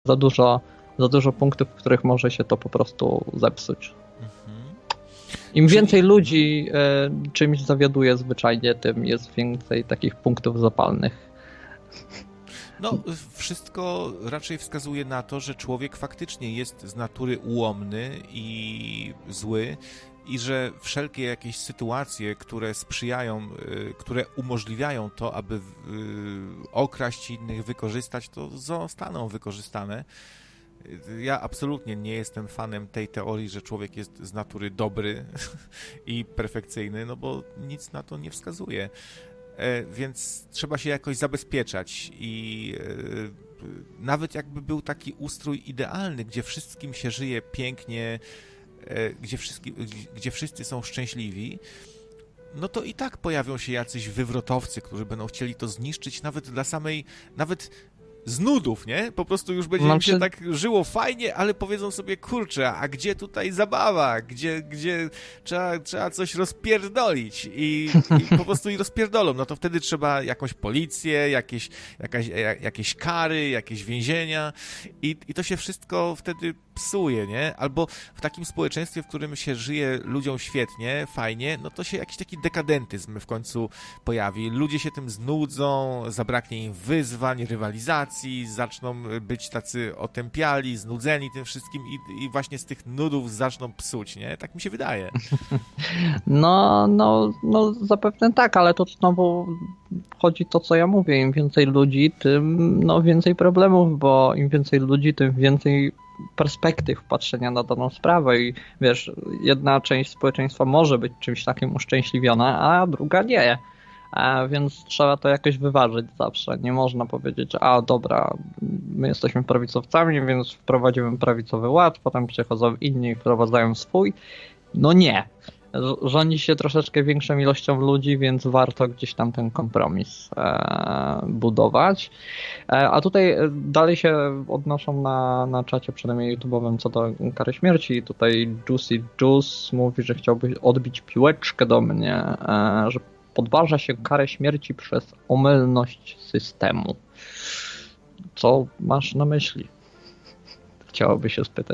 za dużo punktów, w których może się to po prostu zepsuć. Im więcej ludzi czymś zawiaduje zwyczajnie, tym jest więcej takich punktów zapalnych. No, wszystko raczej wskazuje na to, że człowiek faktycznie jest z natury ułomny i zły i że wszelkie jakieś sytuacje, które sprzyjają, które umożliwiają to, aby okraść innych, wykorzystać, to zostaną wykorzystane. Ja absolutnie nie jestem fanem tej teorii, że człowiek jest z natury dobry i perfekcyjny, no bo nic na to nie wskazuje. Więc trzeba się jakoś zabezpieczać i nawet jakby był taki ustrój idealny, gdzie wszystkim się żyje pięknie, gdzie wszyscy są szczęśliwi, no to i tak pojawią się jacyś wywrotowcy, którzy będą chcieli to zniszczyć nawet z nudów, nie? Po prostu już będzie im się tak żyło fajnie, ale powiedzą sobie, kurczę, a gdzie tutaj zabawa? Gdzie trzeba coś rozpierdolić i po prostu i rozpierdolą. No to wtedy trzeba jakąś policję, jakieś kary, jakieś więzienia i to się wszystko wtedy psuje, nie? Albo w takim społeczeństwie, w którym się żyje ludziom świetnie, fajnie, no to się jakiś taki dekadentyzm w końcu pojawi. Ludzie się tym znudzą, zabraknie im wyzwań, rywalizacji, zaczną być tacy otępiali, znudzeni tym wszystkim i właśnie z tych nudów zaczną psuć, nie? Tak mi się wydaje. No, zapewne tak, ale to znowu chodzi to, co ja mówię. Im więcej ludzi, tym więcej problemów, bo im więcej ludzi, tym więcej perspektyw patrzenia na daną sprawę i wiesz, jedna część społeczeństwa może być czymś takim uszczęśliwiona, a druga nie. Więc trzeba to jakoś wyważyć zawsze. Nie można powiedzieć, że dobra, my jesteśmy prawicowcami, więc wprowadzimy prawicowy ład, potem przychodzą inni i wprowadzają swój. No nie. Rządzi się troszeczkę większą ilością ludzi, więc warto gdzieś tam ten kompromis budować. A tutaj dalej się odnoszą na czacie, przynajmniej YouTube'owym, co do kary śmierci. Tutaj Juicy Juice mówi, że chciałby odbić piłeczkę do mnie, że podważa się karę śmierci przez omylność systemu. Co masz na myśli? Chciałoby się spytać.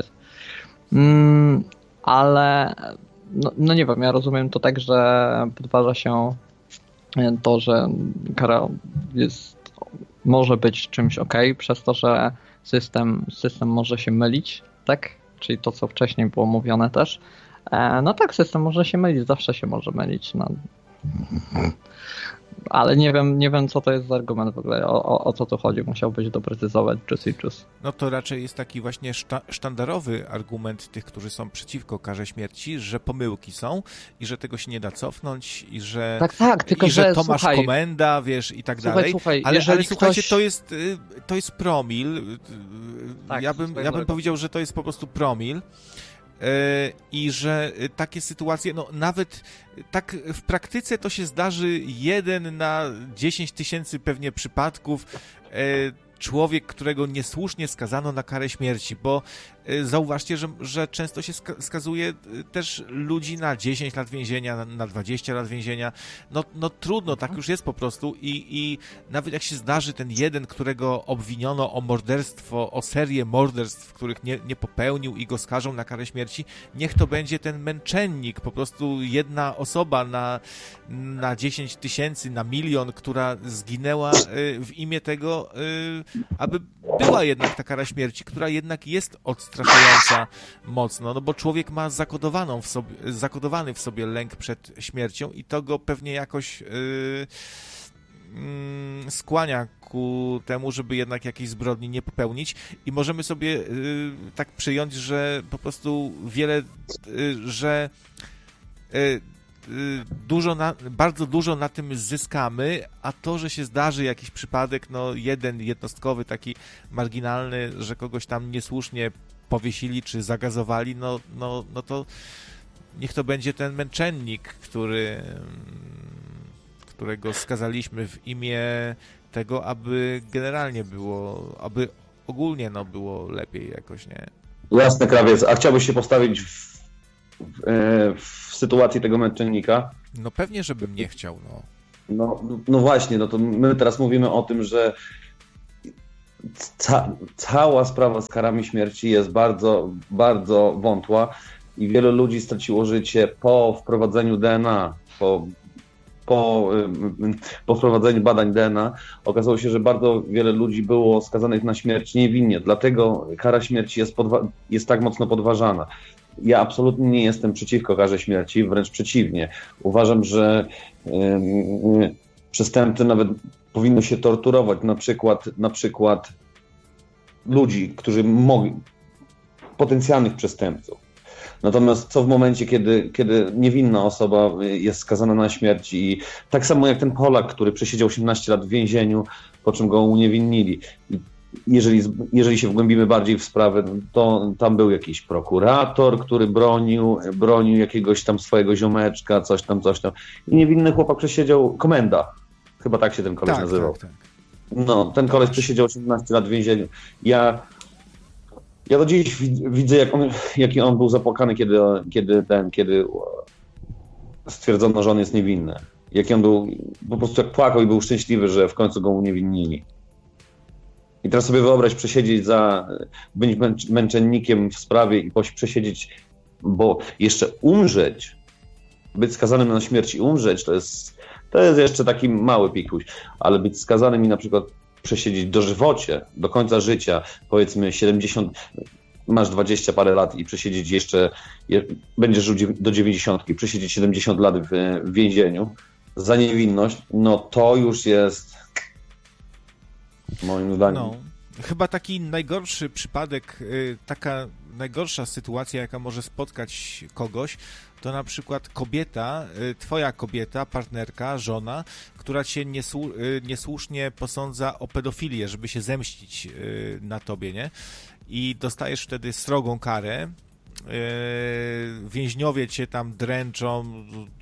Ale no nie wiem, ja rozumiem to tak, że podważa się to, że kara może być czymś przez to, że system może się mylić, tak? Czyli to, co wcześniej było mówione też. No tak, system może się mylić, zawsze się może mylić. No. Ale nie wiem, co to jest za argument w ogóle, o co tu chodzi, musiałbyś doprecyzować Juicy Juice. No to raczej jest taki właśnie sztandarowy argument tych, którzy są przeciwko karze śmierci, że pomyłki są i że tego się nie da cofnąć i że, tak, tylko i że Tomasz Komenda, wiesz, i tak dalej. Ale słuchajcie, to jest promil. Tak, ja bym powiedział, że to jest po prostu promil. I że takie sytuacje, no nawet tak w praktyce to się zdarzy 1 na 10 000 pewnie przypadków, człowiek, którego niesłusznie skazano na karę śmierci, bo zauważcie, że często się skazuje też ludzi na 10 lat więzienia, na 20 lat więzienia. No trudno, tak już jest po prostu i nawet jak się zdarzy ten jeden, którego obwiniono o morderstwo, o serię morderstw, których nie popełnił i go skażą na karę śmierci, niech to będzie ten męczennik, po prostu jedna osoba na 10 000, na 1 000 000, która zginęła w imię tego, aby była jednak ta kara śmierci, która jednak jest odstraszająca mocno, no bo człowiek ma zakodowany w sobie lęk przed śmiercią i to go pewnie jakoś skłania ku temu, żeby jednak jakiejś zbrodni nie popełnić i możemy sobie tak przyjąć, że po prostu bardzo dużo na tym zyskamy, a to, że się zdarzy jakiś przypadek, no jednostkowy, taki marginalny, że kogoś tam niesłusznie powiesili czy zagazowali, no to niech to będzie ten męczennik, którego skazaliśmy w imię tego, aby generalnie było, aby ogólnie było lepiej jakoś, nie? Jasne, krawiec. A chciałbyś się postawić w sytuacji tego męczennika? No pewnie, żebym nie chciał, No właśnie, no to my teraz mówimy o tym, że cała sprawa z karami śmierci jest bardzo, bardzo wątła i wielu ludzi straciło życie po wprowadzeniu DNA, po wprowadzeniu badań DNA. Okazało się, że bardzo wiele ludzi było skazanych na śmierć niewinnie, dlatego kara śmierci jest tak mocno podważana. Ja absolutnie nie jestem przeciwko karze śmierci, wręcz przeciwnie. Uważam, że przestępcy nawet powinno się torturować, na przykład ludzi, którzy mogli, potencjalnych przestępców. Natomiast co w momencie, kiedy niewinna osoba jest skazana na śmierć i tak samo jak ten Polak, który przesiedział 18 lat w więzieniu, po czym go uniewinili. Jeżeli się wgłębimy bardziej w sprawę, to tam był jakiś prokurator, który bronił jakiegoś tam swojego ziomeczka, coś tam. I niewinny chłopak przesiedział, komenda, chyba tak się ten koleś nazywał. Tak. No, ten koleś przesiedział 18 lat w więzieniu. Ja do dziś widzę, jaki on był zapłakany, kiedy stwierdzono, że on jest niewinny. Jaki on był, po prostu jak płakał i był szczęśliwy, że w końcu go uniewinili. I teraz sobie wyobraź być męczennikiem w sprawie i przesiedzieć, bo jeszcze umrzeć, być skazanym na śmierć i umrzeć, to jest jeszcze taki mały pikuś, ale być skazanym i na przykład przesiedzieć dożywocie, do końca życia, powiedzmy 70, masz 20 parę lat i przesiedzieć jeszcze, będziesz żył do 90, przesiedzieć 70 lat w więzieniu za niewinność, no to już jest moim zdaniem. No, chyba taki najgorszy przypadek, taka najgorsza sytuacja, jaka może spotkać kogoś, to na przykład kobieta, twoja kobieta, partnerka, żona, która cię niesłusznie posądza o pedofilię, żeby się zemścić na tobie, nie? I dostajesz wtedy srogą karę, więźniowie cię tam dręczą,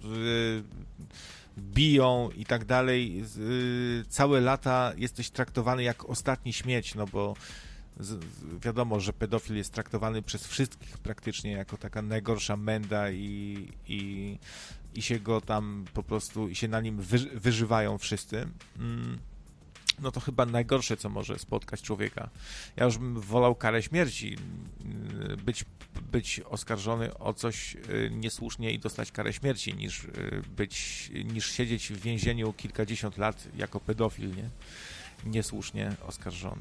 biją i tak dalej, całe lata jesteś traktowany jak ostatni śmieć, no bo wiadomo, że pedofil jest traktowany przez wszystkich praktycznie jako taka najgorsza menda i się go tam po prostu, i się na nim wyżywają wszyscy. No to chyba najgorsze, co może spotkać człowieka. Ja już bym wolał karę śmierci, być oskarżony o coś niesłusznie i dostać karę śmierci, niż siedzieć w więzieniu kilkadziesiąt lat jako pedofil, nie? Niesłusznie oskarżony.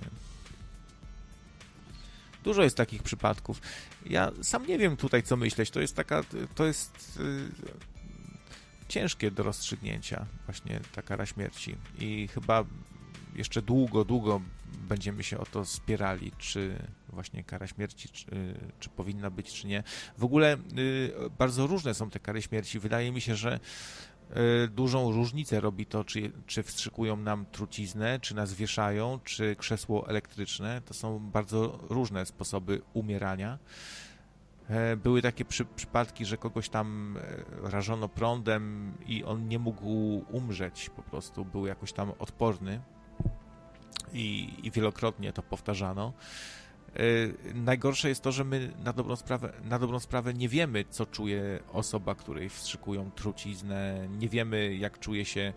Dużo jest takich przypadków. Ja sam nie wiem tutaj, co myśleć. To jest ciężkie do rozstrzygnięcia właśnie ta kara śmierci i chyba jeszcze długo będziemy się o to spierali, czy właśnie kara śmierci, czy powinna być, czy nie. W ogóle bardzo różne są te kary śmierci. Wydaje mi się, że dużą różnicę robi to, czy wstrzykują nam truciznę, czy nas wieszają, czy krzesło elektryczne. To są bardzo różne sposoby umierania. Były takie przypadki, że kogoś tam rażono prądem i on nie mógł umrzeć, po prostu był jakoś tam odporny i wielokrotnie to powtarzano. Najgorsze jest to, że my na dobrą sprawę nie wiemy, co czuje osoba, której wstrzykują truciznę, nie wiemy, jak czuje się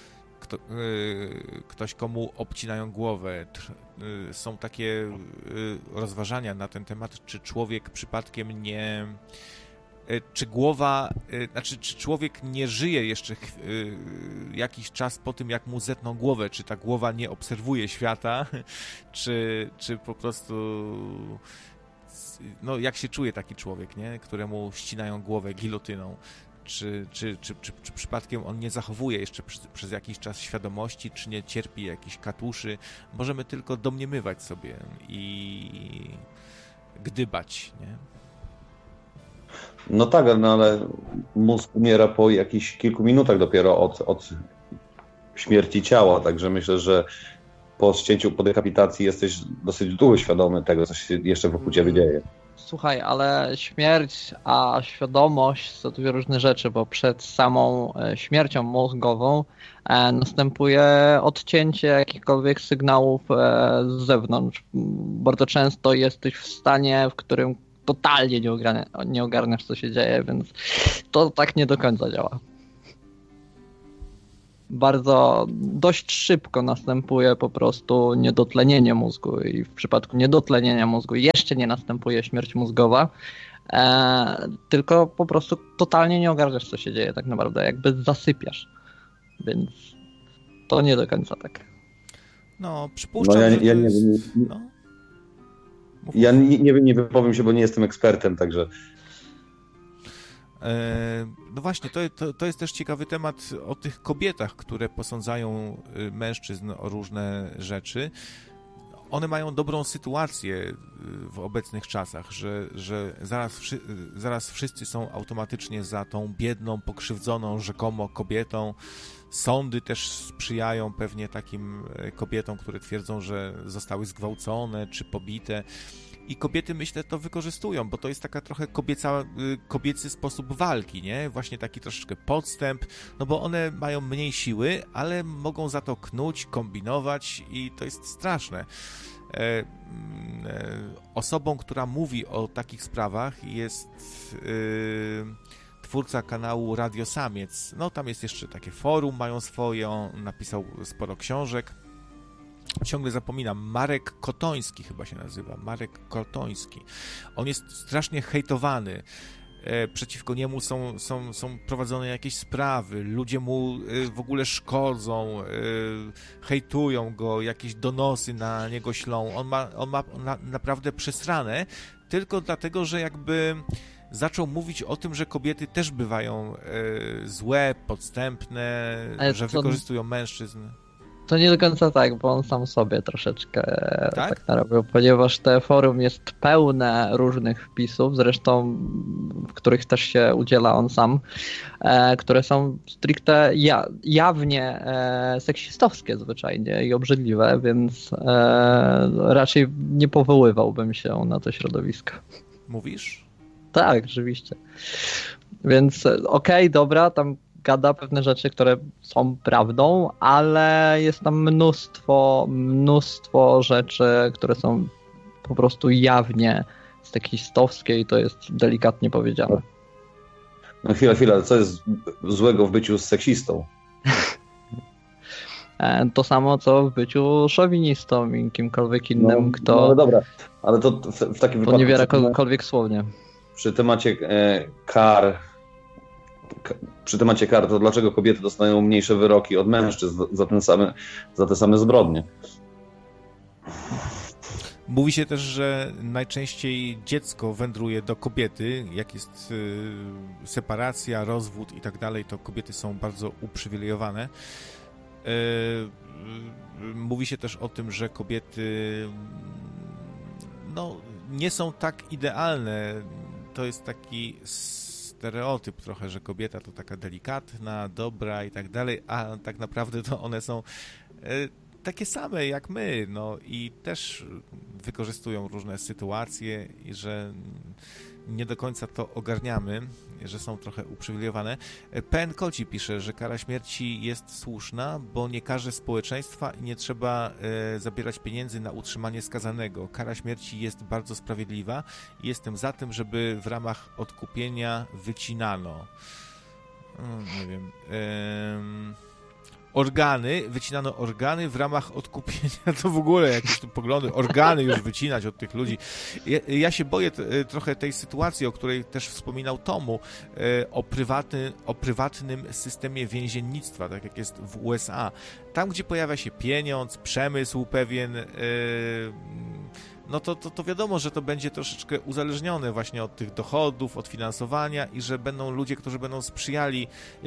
ktoś, komu obcinają głowę. Są takie rozważania na ten temat, czy człowiek przypadkiem nie... czy człowiek nie żyje jeszcze jakiś czas po tym, jak mu zetną głowę, czy ta głowa nie obserwuje świata, czy po prostu, no jak się czuje taki człowiek, nie? Któremu ścinają głowę gilotyną, czy przypadkiem on nie zachowuje jeszcze przez jakiś czas świadomości, czy nie cierpi jakichś katuszy. Możemy tylko domniemywać sobie i gdybać, nie? No tak, no ale mózg umiera po jakichś kilku minutach dopiero od śmierci ciała, także myślę, że po ścięciu, po dekapitacji jesteś dosyć długo świadomy tego, co się jeszcze wokół ciebie dzieje. Słuchaj, ale śmierć a świadomość to dwie różne rzeczy, bo przed samą śmiercią mózgową następuje odcięcie jakichkolwiek sygnałów z zewnątrz. Bardzo często jesteś w stanie, w którym totalnie nie ogarniasz, co się dzieje, więc to tak nie do końca działa. dość szybko następuje po prostu niedotlenienie mózgu i w przypadku niedotlenienia mózgu jeszcze nie następuje śmierć mózgowa, tylko po prostu totalnie nie ogarniasz, co się dzieje tak naprawdę, jakby zasypiasz, więc to nie do końca tak. No, przypuszczam, że to jest... Ja nie wypowiem się, bo nie jestem ekspertem, także... No właśnie, to jest też ciekawy temat o tych kobietach, które posądzają mężczyzn o różne rzeczy. One mają dobrą sytuację w obecnych czasach, że zaraz wszyscy są automatycznie za tą biedną, pokrzywdzoną rzekomo kobietą. Sądy też sprzyjają pewnie takim kobietom, które twierdzą, że zostały zgwałcone czy pobite. I kobiety, myślę, to wykorzystują, bo to jest taka trochę kobiecy sposób walki, nie? Właśnie taki troszeczkę podstęp, no bo one mają mniej siły, ale mogą za to knuć, kombinować i to jest straszne. Osobą, która mówi o takich sprawach jest twórca kanału Radio Samiec. No tam jest jeszcze takie forum, mają swoje, on napisał sporo książek. Ciągle zapominam, Marek Kotoński chyba się nazywa, Marek Kotoński. On jest strasznie hejtowany, przeciwko niemu są prowadzone jakieś sprawy, ludzie mu w ogóle szkodzą, hejtują go, jakieś donosy na niego ślą. On ma naprawdę przesrane, tylko dlatego, że jakby zaczął mówić o tym, że kobiety też bywają złe, podstępne, że wykorzystują mężczyzn. To nie do końca tak, bo on sam sobie troszeczkę tak narobił, ponieważ te forum jest pełne różnych wpisów, zresztą w których też się udziela on sam, które są stricte jawnie seksistowskie zwyczajnie i obrzydliwe, więc raczej nie powoływałbym się na to środowisko. Mówisz? Tak, rzeczywiście. Więc okej, dobra, tam gada pewne rzeczy, które są prawdą, ale jest tam mnóstwo rzeczy, które są po prostu jawnie seksistowskie i to jest delikatnie powiedziane. No chwila, co jest złego w byciu seksistą? To samo, co w byciu szowinistą i kimkolwiek innym, kto no dobra, ale to w takim wypadku poniewiera kogokolwiek słownie. Przy temacie kar, to dlaczego kobiety dostają mniejsze wyroki od mężczyzn za te same zbrodnie? Mówi się też, że najczęściej dziecko wędruje do kobiety, jak jest separacja, rozwód i tak dalej, to kobiety są bardzo uprzywilejowane. Mówi się też o tym, że kobiety nie są tak idealne. To jest taki stereotyp trochę, że kobieta to taka delikatna, dobra i tak dalej, a tak naprawdę to one są takie same jak my, no i też wykorzystują różne sytuacje i że nie do końca to ogarniamy, że są trochę uprzywilejowane. Pen Koci pisze, że kara śmierci jest słuszna, bo nie karze społeczeństwa i nie trzeba zabierać pieniędzy na utrzymanie skazanego. Kara śmierci jest bardzo sprawiedliwa i jestem za tym, żeby w ramach odkupienia wycinano. Nie wiem. Wycinano organy w ramach odkupienia, to w ogóle jakieś tu poglądy, organy już wycinać od tych ludzi. Ja się boję trochę tej sytuacji, o której też wspominał Tomu, o prywatnym systemie więziennictwa, tak jak jest w USA. Tam, gdzie pojawia się pieniądz, przemysł pewien, no to wiadomo, że to będzie troszeczkę uzależnione właśnie od tych dochodów, od finansowania i że będą ludzie, którzy będą sprzyjali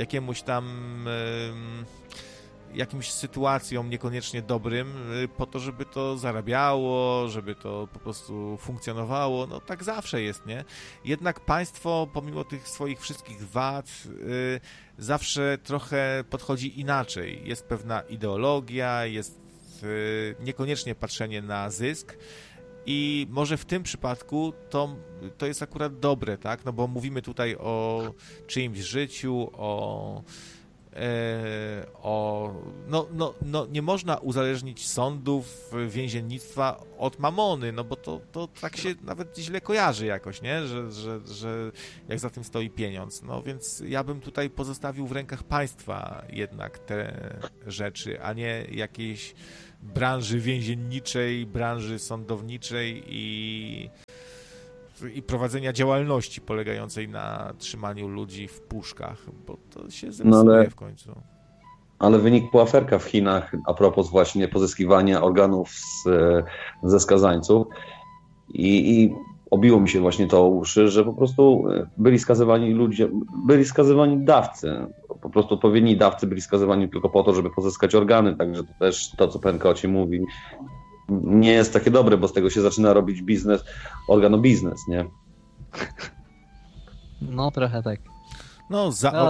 jakimś sytuacjom niekoniecznie dobrym po to, żeby to zarabiało, żeby to po prostu funkcjonowało. No tak zawsze jest, nie? Jednak państwo, pomimo tych swoich wszystkich wad, zawsze trochę podchodzi inaczej. Jest pewna ideologia, jest niekoniecznie patrzenie na zysk. I może w tym przypadku to jest akurat dobre, tak? No bo mówimy tutaj o czyimś życiu, o nie można uzależnić sądów, więziennictwa od mamony, no bo to tak się nawet źle kojarzy jakoś, nie? Że jak za tym stoi pieniądz. No więc ja bym tutaj pozostawił w rękach państwa jednak te rzeczy, a nie jakiejś branży więzienniczej, branży sądowniczej i prowadzenia działalności polegającej na trzymaniu ludzi w puszkach, bo to się zepsuje w końcu. Ale wynikła aferka w Chinach a propos właśnie pozyskiwania organów ze skazańców i obiło mi się właśnie to o uszy, że po prostu byli skazywani ludzie, byli skazywani dawcy. Po prostu odpowiedni dawcy byli skazywani tylko po to, żeby pozyskać organy, także to też to, co pan Koci mówi, nie jest takie dobre, bo z tego się zaczyna robić biznes, organobiznes, nie? No trochę tak. No,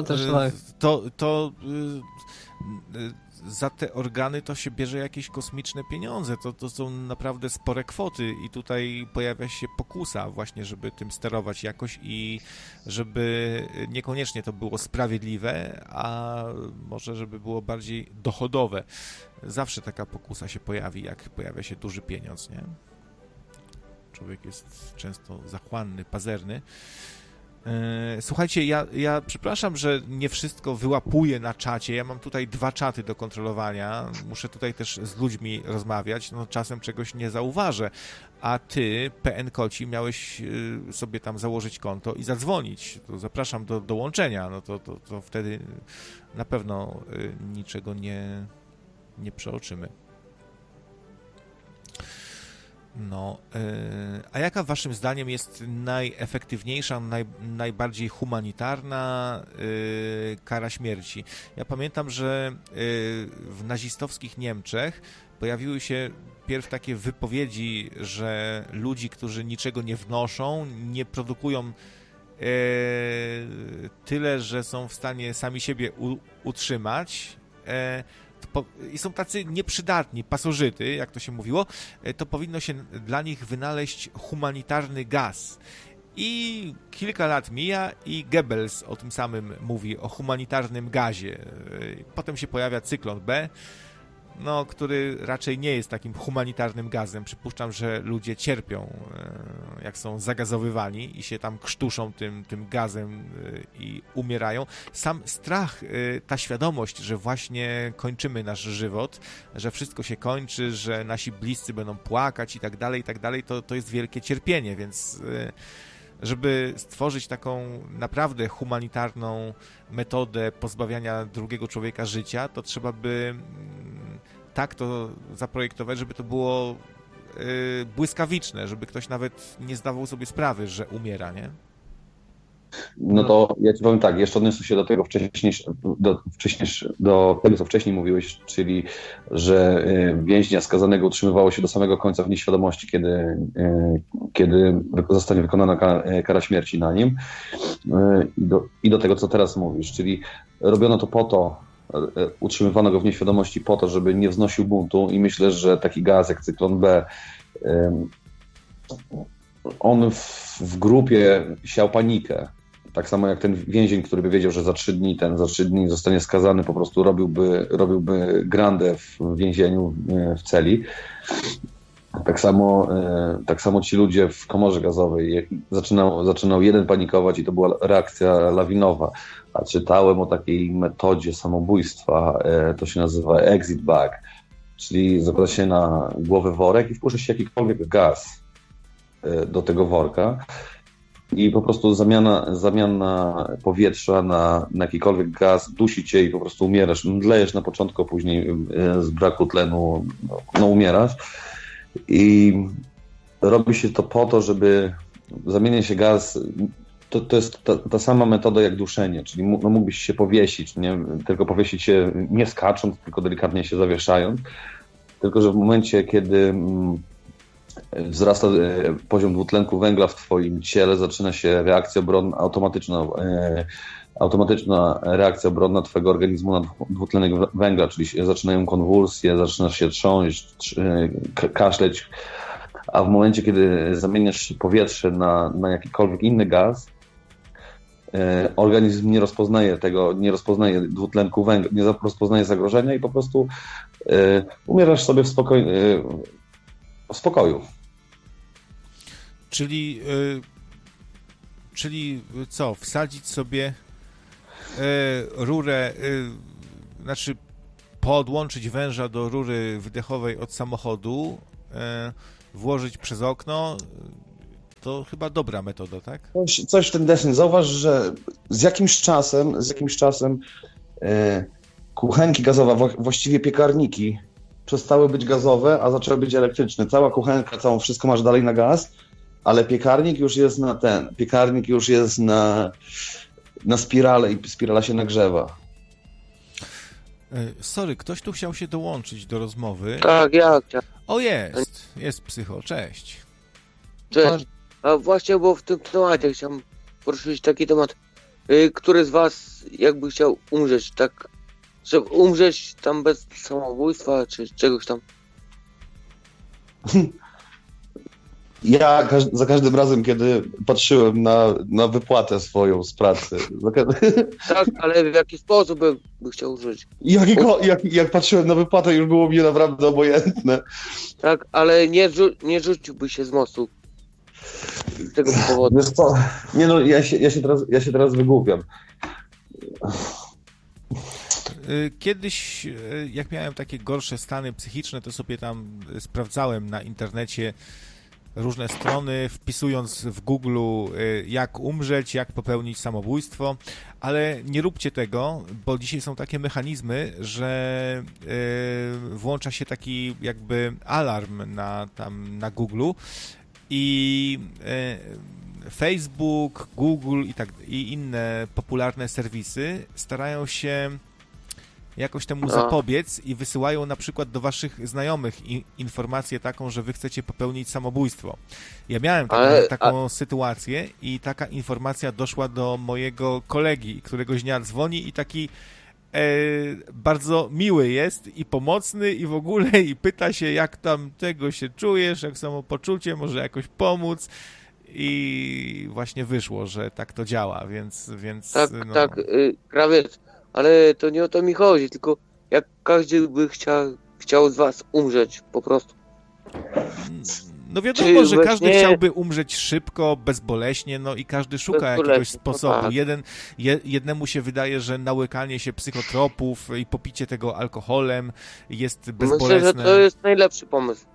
za te organy to się bierze jakieś kosmiczne pieniądze, to są naprawdę spore kwoty i tutaj pojawia się pokusa właśnie, żeby tym sterować jakoś i żeby niekoniecznie to było sprawiedliwe, a może żeby było bardziej dochodowe. Zawsze taka pokusa się pojawi, jak pojawia się duży pieniądz, nie? Człowiek jest często zachłanny, pazerny. Słuchajcie, ja przepraszam, że nie wszystko wyłapuję na czacie. Ja mam tutaj 2 czaty do kontrolowania. Muszę tutaj też z ludźmi rozmawiać. No czasem czegoś nie zauważę. A ty, PN Koci, miałeś sobie tam założyć konto i zadzwonić. To zapraszam do dołączenia. No to wtedy na pewno niczego nie przeoczymy. No, a jaka waszym zdaniem jest najefektywniejsza, najbardziej humanitarna kara śmierci? Ja pamiętam, że w nazistowskich Niemczech pojawiły się pierw takie wypowiedzi, że ludzi, którzy niczego nie wnoszą, nie produkują tyle, że są w stanie sami siebie utrzymać, i są tacy nieprzydatni, pasożyty, jak to się mówiło, to powinno się dla nich wynaleźć humanitarny gaz. I kilka lat mija i Goebbels o tym samym mówi, o humanitarnym gazie. Potem się pojawia cyklon B, no, który raczej nie jest takim humanitarnym gazem. Przypuszczam, że ludzie cierpią, jak są zagazowywani i się tam krztuszą tym gazem i umierają. Sam strach, ta świadomość, że właśnie kończymy nasz żywot, że wszystko się kończy, że nasi bliscy będą płakać i tak dalej, to jest wielkie cierpienie, więc żeby stworzyć taką naprawdę humanitarną metodę pozbawiania drugiego człowieka życia, to trzeba by tak to zaprojektować, żeby to było błyskawiczne, żeby ktoś nawet nie zdawał sobie sprawy, że umiera, nie? No to ja ci powiem tak, jeszcze odniosę się do tego do tego, co wcześniej mówiłeś, czyli że więźnia skazanego utrzymywało się do samego końca w nieświadomości, kiedy zostanie wykonana kara śmierci na nim. I do tego, co teraz mówisz, czyli robiono to po to, utrzymywano go w nieświadomości po to, żeby nie wznosił buntu i myślę, że taki gaz jak cyklon B, on w grupie siał panikę. Tak samo jak ten więzień, który by wiedział, że za 3 dni zostanie skazany, po prostu robiłby grandę w więzieniu, w celi. Tak samo ci ludzie w komorze gazowej. Zaczynał jeden panikować i to była reakcja lawinowa. A czytałem o takiej metodzie samobójstwa, to się nazywa exit bag, czyli zakłada się na głowę worek i wpuszcza się jakikolwiek gaz do tego worka i po prostu zamiana powietrza na jakikolwiek gaz dusi cię i po prostu umierasz. Mdlejesz na początku, a później z braku tlenu umierasz. I robi się to po to, żeby zamienia się gaz. To jest ta sama metoda jak duszenie, czyli mógłbyś się powiesić, nie? Tylko powiesić się nie skacząc, tylko delikatnie się zawieszając. Tylko że w momencie, kiedy wzrasta poziom dwutlenku węgla w twoim ciele, zaczyna się reakcja obronna, automatyczna reakcja obronna twojego organizmu na dwutlenek węgla, czyli zaczynają konwulsje, zaczynasz się trząść, kaszleć, a w momencie, kiedy zamieniasz powietrze na jakikolwiek inny gaz, organizm nie rozpoznaje tego, nie rozpoznaje dwutlenku węgla, nie rozpoznaje zagrożenia i po prostu umierasz sobie w spokoju. Czyli co, wsadzić sobie rurę, znaczy podłączyć węża do rury wydechowej od samochodu, włożyć przez okno, to chyba dobra metoda, tak? Coś w ten deseń. Zauważ, że z jakimś czasem kuchenki gazowe, właściwie piekarniki przestały być gazowe, a zaczęły być elektryczne. Cała kuchenka, wszystko masz dalej na gaz, ale piekarnik już jest na spirale i spirala się nagrzewa. Sorry, ktoś tu chciał się dołączyć do rozmowy. Tak, ja chciałem. O, jest Psycho, cześć. Cześć. A właśnie, bo w tym temacie chciałem poruszyć taki temat. Który z was jakby chciał umrzeć, tak, żeby umrzeć tam bez samobójstwa, czy czegoś tam? Ja za każdym razem, kiedy patrzyłem na wypłatę swoją z pracy. Tak, ale w jaki sposób by chciał użyć? Jak patrzyłem na wypłatę, już było mi naprawdę obojętne. Tak, ale nie rzuciłby się z mostu. Z tego powodu. Wiesz co? Nie no, ja się teraz wygłupiam. Kiedyś, jak miałem takie gorsze stany psychiczne, to sobie tam sprawdzałem na internecie różne strony, wpisując w Google jak umrzeć, jak popełnić samobójstwo, ale nie róbcie tego, bo dzisiaj są takie mechanizmy, że włącza się taki jakby alarm na Google i Facebook, Google i inne popularne serwisy starają się jakoś temu zapobiec i wysyłają na przykład do waszych znajomych informację taką, że wy chcecie popełnić samobójstwo. Ja miałem taką sytuację i taka informacja doszła do mojego kolegi, któregoś dnia dzwoni i taki bardzo miły jest i pomocny i w ogóle i pyta się, jak tam tego się czujesz, jak samopoczucie, może jakoś pomóc. I właśnie wyszło, że tak to działa, więc Tak, krawiec, ale to nie o to mi chodzi, tylko jak każdy by chciał z was umrzeć, po prostu. No wiadomo, że każdy chciałby umrzeć szybko, bezboleśnie, no i każdy szuka jakiegoś sposobu. Tak. Jednemu się wydaje, że nałykanie się psychotropów i popicie tego alkoholem jest bezbolesne. Myślę, że to jest najlepszy pomysł.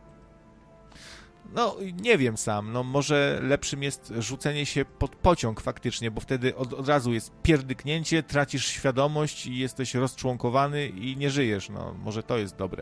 No, nie wiem sam. No, może lepszym jest rzucenie się pod pociąg faktycznie, bo wtedy od razu jest pierdyknięcie, tracisz świadomość i jesteś rozczłonkowany i nie żyjesz. No, może to jest dobre.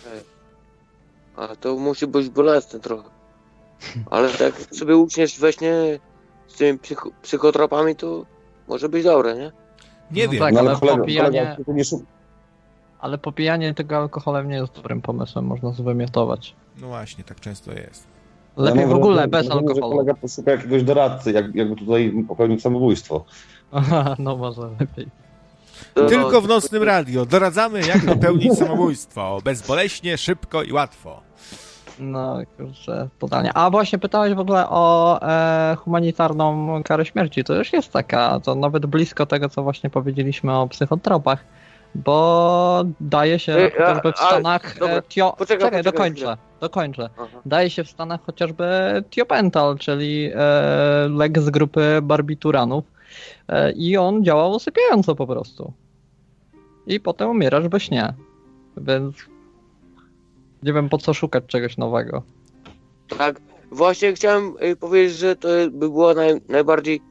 A to musi być bolesne trochę. Ale tak sobie uczniesz we śnie z tymi psychotropami, to może być dobre, nie? Nie wiem. Tak, ale popijanie... Ale popijanie tego alkoholem nie jest dobrym pomysłem, można zwymiotować. No właśnie, tak często jest. Lepiej w ogóle bez alkoholu. Że kolega poszuka jakiegoś doradcy, jakby tutaj popełnić samobójstwo. Aha, no może lepiej. Tylko w Nocnym Radio. Doradzamy, jak popełnić samobójstwo. Bezboleśnie, szybko i łatwo. No, kurczę, totalnie. A właśnie pytałeś w ogóle o humanitarną karę śmierci. To już jest taka, to nawet blisko tego, co właśnie powiedzieliśmy o psychotropach. Bo daje się chociażby w Stanach... Poczekaj, dokończę. Aha. Daje się w Stanach chociażby thiopental, czyli lek z grupy barbituranów i on działał usypiająco po prostu. I potem umierasz we śnie. Więc nie wiem, po co szukać czegoś nowego. Tak, właśnie chciałem powiedzieć, że to by była najbardziej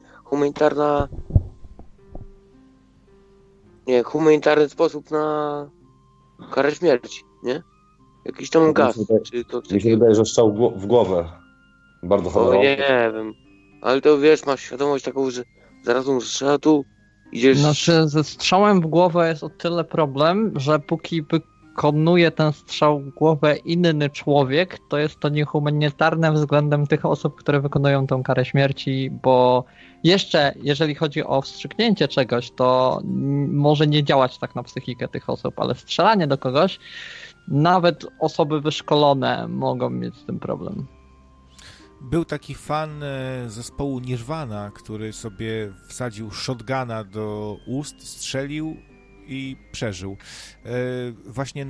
humanitarny sposób na karę śmierci, nie? Jakiś tam gaz, czy to... Mi się wydaje, że strzał w głowę. Bardzo honorowy. Nie wiem, ale to wiesz, masz świadomość taką, że zaraz umrzesz, a tu idziesz... Znaczy, ze strzałem w głowę jest o tyle problem, że póki wykonuje ten strzał w głowę inny człowiek, to jest to niehumanitarne względem tych osób, które wykonują tą karę śmierci, bo jeszcze, jeżeli chodzi o wstrzyknięcie czegoś, to może nie działać tak na psychikę tych osób, ale strzelanie do kogoś, nawet osoby wyszkolone mogą mieć z tym problem. Był taki fan zespołu Nirvana, który sobie wsadził shotguna do ust, strzelił i przeżył. Właśnie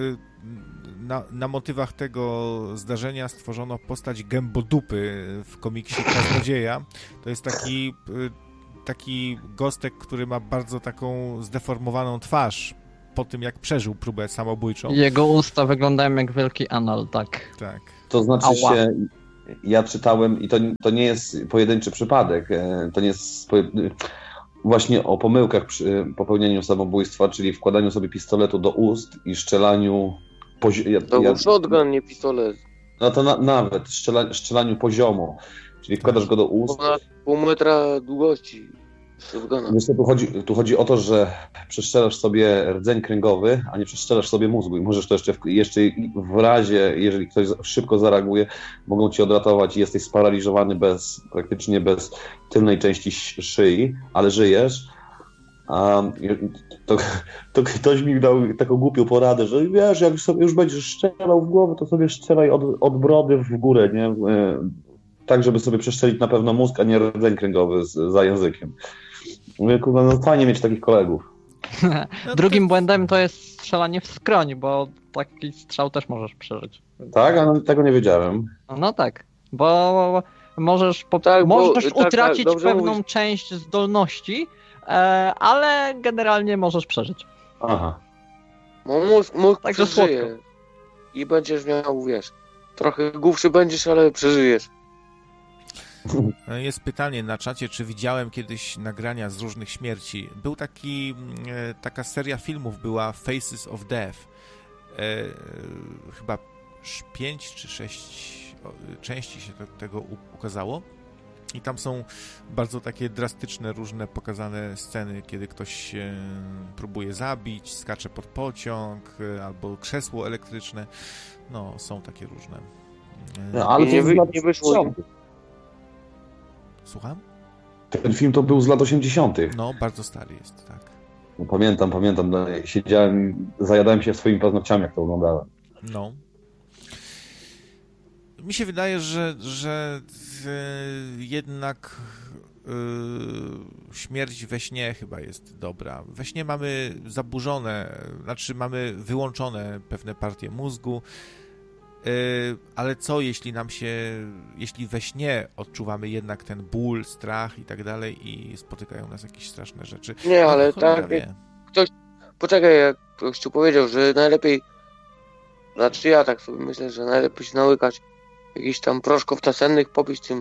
na motywach tego zdarzenia stworzono postać Gębodupy w komiksie Kaznodzieja. To jest taki gostek, który ma bardzo taką zdeformowaną twarz po tym, jak przeżył próbę samobójczą. Jego usta wyglądają jak wielki anal, tak. Tak. To znaczy ja czytałem i to nie jest pojedynczy przypadek, to nie jest właśnie o pomyłkach przy popełnieniu samobójstwa, czyli wkładaniu sobie pistoletu do ust i strzelaniu... To był shotgun, nie pistolet. No to nawet strzelaniu poziomo, czyli wkładasz go do ust. Ponad pół metra długości shotguna. Wiesz co, tu chodzi o to, że przestrzelasz sobie rdzeń kręgowy, a nie przestrzelasz sobie mózgu i możesz to jeszcze w razie, jeżeli ktoś szybko zareaguje, mogą ci odratować i jesteś sparaliżowany praktycznie bez tylnej części szyi, ale żyjesz. To ktoś mi dał taką głupią poradę, że wiesz, jak sobie już będziesz strzelał w głowę, to sobie strzelaj od brody w górę, nie? Tak, żeby sobie przestrzelić na pewno mózg, a nie rdzeń kręgowy za językiem. Mówię, kurwa, no fajnie mieć takich kolegów. Drugim błędem to jest strzelanie w skroń, bo taki strzał też możesz przeżyć. Tak? A tego nie wiedziałem. No tak, bo możesz utracić pewną część zdolności, ale generalnie możesz przeżyć. Aha. Mózg przeżyje i będziesz miał, wiesz, trochę głupszy będziesz, ale przeżyjesz. Jest pytanie na czacie, czy widziałem kiedyś nagrania z różnych śmierci. Był taka seria filmów była Faces of Death. Chyba 5 czy 6 części się tego ukazało. I tam są bardzo takie drastyczne, różne pokazane sceny, kiedy ktoś się próbuje zabić, skacze pod pociąg, albo krzesło elektryczne. No, są takie różne. No, ale nie wyszło. Słucham? Ten film to był z lat 80. No, bardzo stary jest, tak. No, pamiętam. Zajadałem się swoimi paznokciami, jak to oglądałem. No. Mi się wydaje, że jednak śmierć we śnie chyba jest dobra. We śnie mamy mamy wyłączone pewne partie mózgu, ale co jeśli we śnie odczuwamy jednak ten ból, strach i tak dalej i spotykają nas jakieś straszne rzeczy? Nie, ale tak, poczekaj, jak ktoś powiedział, że najlepiej, znaczy ja tak sobie myślę, że najlepiej się nałykać jakichś tam proszków nasennych, popić tym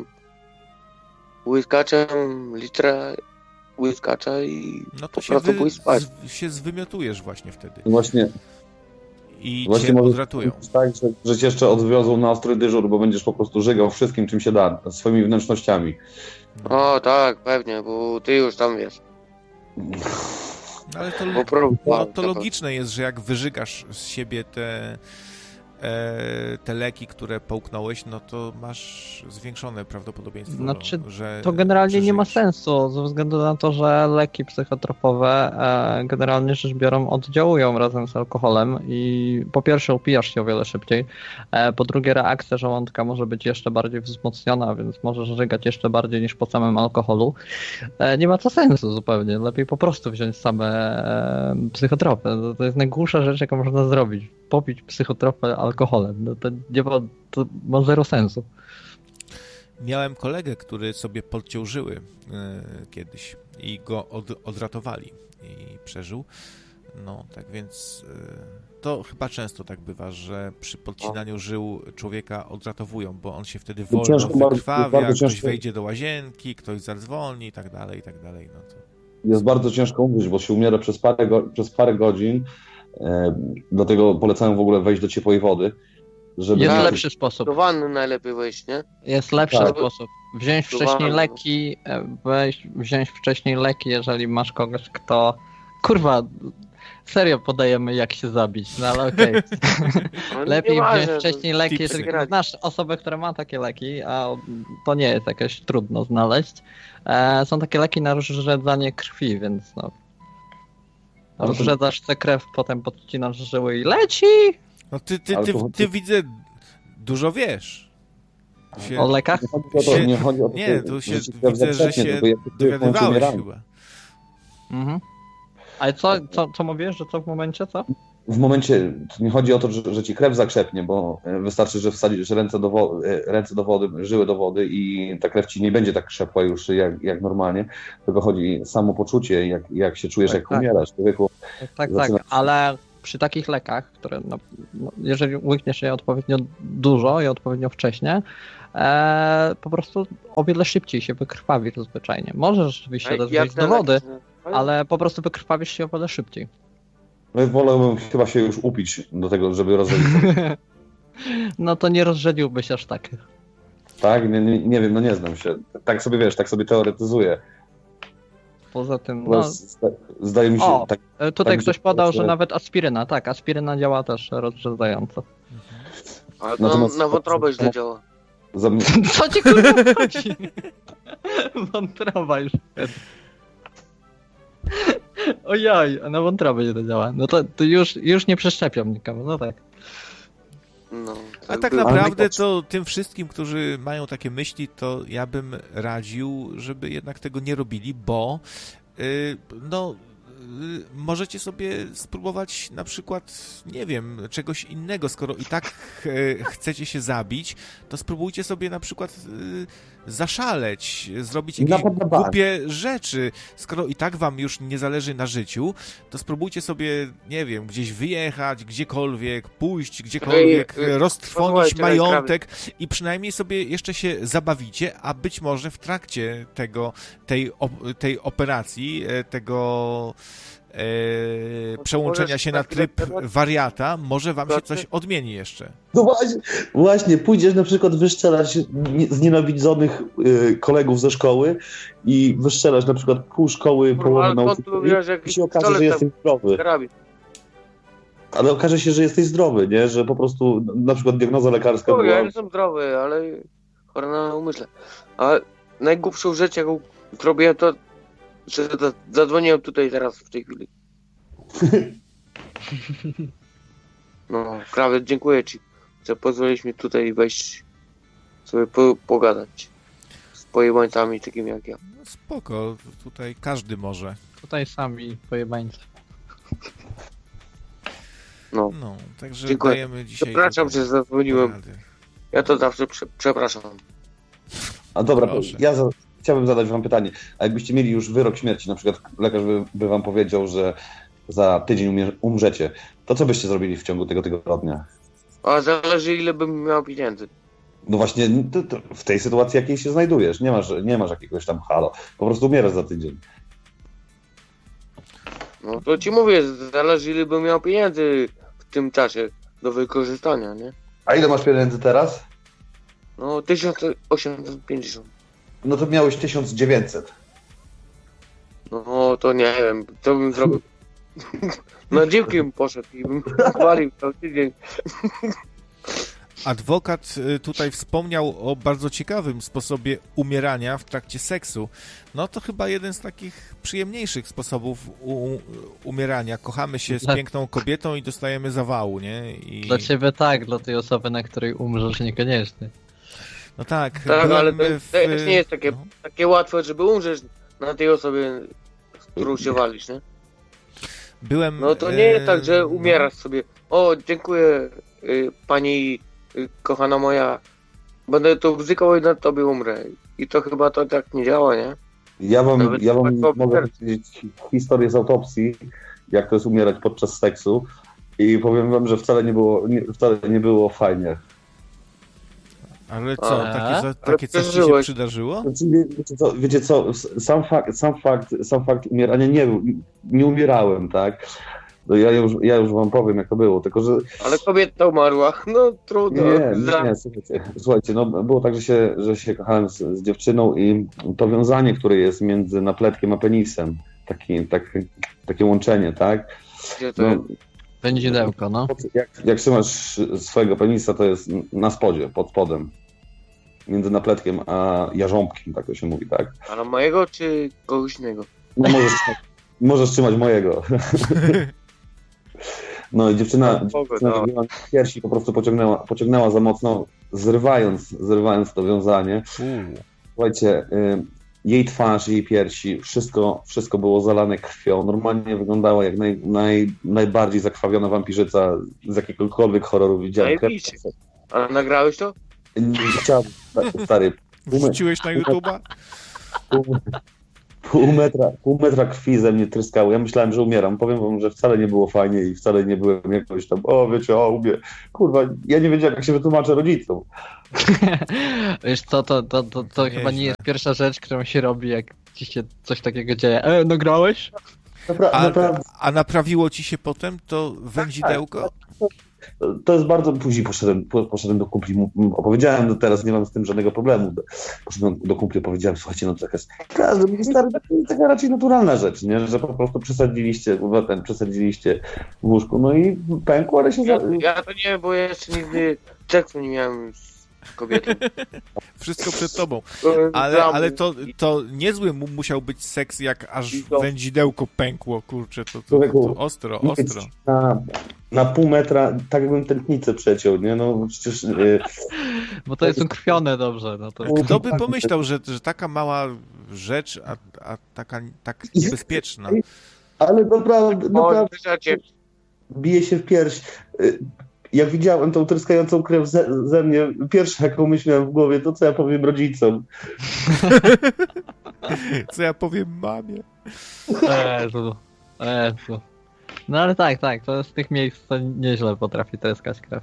łyskaczem litra łyskacza i no to po prostu pójść spać. się zwymiotujesz właśnie wtedy. Właśnie cię odratują. Tak, że cię jeszcze odwiozą na ostry dyżur, bo będziesz po prostu żygał wszystkim, czym się da, swoimi wnętrznościami. O tak, pewnie, bo ty już tam wiesz. Ale to logiczne jest, że jak wyżygasz z siebie te leki, które połknąłeś, no to masz zwiększone prawdopodobieństwo, że to generalnie przeżyjesz. Nie ma sensu, ze względu na to, że leki psychotropowe generalnie rzecz biorą oddziałują razem z alkoholem i po pierwsze upijasz się o wiele szybciej, po drugie reakcja żołądka może być jeszcze bardziej wzmocniona, więc możesz żygać jeszcze bardziej niż po samym alkoholu. Nie ma to sensu zupełnie, lepiej po prostu wziąć same psychotropy. To jest najgłupsza rzecz, jaką można zrobić. Popić psychotropy alkoholem. No to ma zero sensu. Miałem kolegę, który sobie podciążyły kiedyś i go odratowali i przeżył. No, tak więc to chyba często tak bywa, że przy podcinaniu żył człowieka odratowują, bo on się wtedy wolno wykrwawia, ktoś wejdzie do łazienki, ktoś zadzwoni i tak dalej, i tak dalej. No to... Jest bardzo ciężko umrzeć, bo się umiera przez parę godzin. Dlatego polecam w ogóle wejść do ciepłej wody. Jest lepszy sposób. Do wanny najlepiej wejść, nie? Jest lepszy sposób. Wziąć wcześniej leki, jeżeli masz kogoś, kto... Kurwa, serio podajemy, jak się zabić, no ale okej. Lepiej wziąć wcześniej leki, jeżeli znasz osobę, która ma takie leki, a to nie jest jakieś trudno znaleźć. Są takie leki na rozrzedzanie krwi, więc no... Rozrzedzasz tę krew, potem podcinasz żyły i leci! No ty widzę, dużo wiesz. O lekach? Nie chodzi o to, nie, tu się widzę, że się dowiadywałeś chyba. Mhm. Ale co mówisz, że co w momencie, co? W momencie, nie chodzi o to, że ci krew zakrzepnie, bo wystarczy, że wsadzisz ręce do wody, żyły do wody i ta krew ci nie będzie tak krzepła już jak normalnie, tylko chodzi o samopoczucie, jak się czujesz, jak umierasz. Człowieku tak, ale przy takich lekach, które jeżeli łykniesz je odpowiednio dużo i odpowiednio wcześnie, po prostu o wiele szybciej się wykrwawisz zwyczajnie. Możesz rzeczywiście też wejść do wody, ale po prostu wykrwawisz się o wiele szybciej. No wolałbym chyba się już upić do tego, żeby rozżelić. No to nie rozżeliłbyś aż tak. Tak? Nie wiem, nie znam się. Tak sobie wiesz, tak sobie teoretyzuję. Poza tym, zdaje mi się... Tutaj ktoś podał, że nawet aspiryna. Tak, aspiryna działa też rozrzedzająco. Ale to na wątrobę źle działa. Co ci kurwa chodzi? Wątroba już. Ojoj, a na wątrobę nie to działa. No to już nie przeszczepią nikomu, no tak. A tak naprawdę to tym wszystkim, którzy mają takie myśli, to ja bym radził, żeby jednak tego nie robili, bo możecie sobie spróbować na przykład, nie wiem, czegoś innego. Skoro i tak chcecie się zabić, to spróbujcie sobie na przykład zaszaleć, zrobić jakieś głupie rzeczy. Skoro i tak wam już nie zależy na życiu, to spróbujcie sobie, nie wiem, gdzieś wyjechać, gdziekolwiek, pójść gdziekolwiek, roztrwonić majątek i przynajmniej sobie jeszcze się zabawicie, a być może w trakcie tej operacji, tego przełączenia się na tryb wariata, może wam się coś odmieni jeszcze. No właśnie, pójdziesz na przykład wyszczelać znienawidzonych kolegów ze szkoły i wyszczelać na przykład pół szkoły, połowę nauczycieli i się okaże, że jesteś zdrowy. Ale okaże się, że jesteś zdrowy, nie? Że po prostu na przykład diagnoza lekarska była... Ja nie jestem zdrowy, ale chora na umyśle. A najgłupszą rzecz, jaką zrobiłem, to że zadzwoniłem tutaj teraz w tej chwili. No, prawie dziękuję ci, że pozwoliłeś mi tutaj wejść, sobie pogadać z pojebańcami takimi jak ja. No spoko, tutaj każdy może. Tutaj sami pojebańcy. No, także dziękuję. dajemy dzisiaj... Przepraszam, że zadzwoniłem. Porady. Ja to zawsze przepraszam. A dobra, chciałbym zadać wam pytanie. A jakbyście mieli już wyrok śmierci, na przykład lekarz by wam powiedział, że za tydzień umrzecie, to co byście zrobili w ciągu tego tygodnia? A zależy, ile bym miał pieniędzy. No właśnie, to w tej sytuacji, jakiej się znajdujesz, nie masz jakiegoś tam halo, po prostu umierasz za tydzień. No to ci mówię, zależy, ile bym miał pieniędzy w tym czasie do wykorzystania, nie? A ile masz pieniędzy teraz? No 1850. No to miałeś 1900. No to nie wiem, to bym zrobił. Na dziwki bym poszedł i bym walił cały tydzień. Adwokat tutaj wspomniał o bardzo ciekawym sposobie umierania w trakcie seksu. No to chyba jeden z takich przyjemniejszych sposobów umierania. Kochamy się z piękną kobietą i dostajemy zawału, nie? Dla ciebie tak, dla tej osoby, na której umrzesz, niekoniecznie. No tak. Tak, ale to nie jest takie łatwe, żeby umrzeć na tej osobie, z którą się walisz, nie? No to nie jest tak, że umierasz sobie. O, dziękuję pani kochana moja. Będę tu bzykał i na tobie umrę. I to chyba to tak nie działa, nie? Ja wam mogę powiedzieć historię z autopsji, jak to jest umierać podczas seksu i powiem wam, że wcale nie było fajnie. Ale co, takie coś ci się przydarzyło? Wiecie co, sam fakt umierania nie umierałem, tak? No ja już wam powiem, jak to było, tylko że... Ale kobieta umarła, no trudno. Nie, słuchajcie, no było tak, że się kochałem z dziewczyną i to wiązanie, które jest między napletkiem a penisem, takie łączenie, tak? Gdzie to jest? Pędzidełko, no. Jak trzymasz swojego penisa, to jest na spodzie, pod spodem. Między napletkiem a jarząbkiem, tak to się mówi, tak? Ale mojego czy kogoś innego? No możesz trzymać mojego. No i dziewczyna w piersi po prostu pociągnęła za mocno, zrywając to wiązanie, słuchajcie, jej twarz, jej piersi, wszystko było zalane krwią. Normalnie wyglądała jak najbardziej zakrwawiona wampirzyca z jakiegokolwiek horroru widziałem. Ale nagrałeś to? Nie chciałem, stary. Wrzuciłeś na YouTube'a? Pół metra krwi ze mnie tryskało. Ja myślałem, że umieram. Powiem wam, że wcale nie było fajnie i wcale nie byłem jakoś tam, umiem. Kurwa, ja nie wiedziałem, jak się wytłumaczę rodzicom. Wiesz co, to chyba nie jest pierwsza rzecz, którą się robi, jak ci się coś takiego dzieje. Nagrałeś? A naprawiło ci się potem to wędzidełko? To jest bardzo... Później poszedłem do kumpli, opowiedziałem, teraz nie mam z tym żadnego problemu. Poszedłem do kumpli, powiedziałem, słuchajcie, to taka jest taka raczej naturalna rzecz, nie? Że po prostu przesadziliście w łóżku, no i pękło, ale się... Ja to nie, bo ja jeszcze nigdy seksu nie miałem z kobietą. Wszystko przed tobą. Ale to niezły musiał być seks, jak aż wędzidełko pękło, kurczę, to ostro. Na pół metra, tak jakbym tętnicę przeciął, nie? No przecież... Bo to jest ukrwione dobrze. No to... Kto by pomyślał, że taka mała rzecz, a tak niebezpieczna. Ale naprawdę bije się w pierś. Jak widziałem tą tryskającą krew ze mnie, pierwsza jaką myśl miałem w głowie, to co ja powiem rodzicom. Co ja powiem mamie. Jezu. No ale tak, to z tych miejsc to nieźle potrafi tryskać krew.